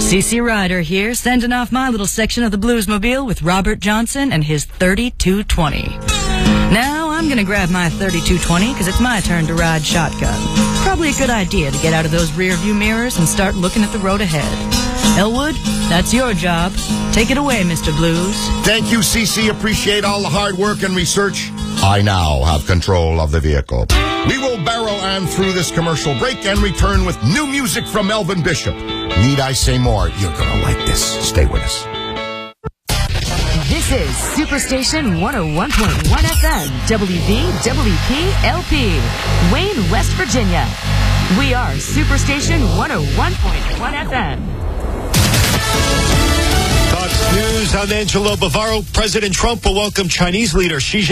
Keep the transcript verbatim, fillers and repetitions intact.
C C Ryder here, sending off my little section of the Bluesmobile with Robert Johnson and his thirty-two twenty. Now I'm gonna grab my thirty-two twenty because it's my turn to ride shotgun. Probably a good idea to get out of those rear view mirrors and start looking at the road ahead. Elwood, that's your job. Take it away, Mister Blues. Thank you, C C. Appreciate all the hard work and research. I now have control of the vehicle. We will barrel on through this commercial break and return with new music from Melvin Bishop. Need I say more? You're gonna like this. Stay with us. This is Superstation one oh one point one F M, W V W P L P, Wayne, West Virginia. We are Superstation one oh one point one F M. Fox News, I'm Angelo Bavaro. President Trump will welcome Chinese leader Xi Jinping.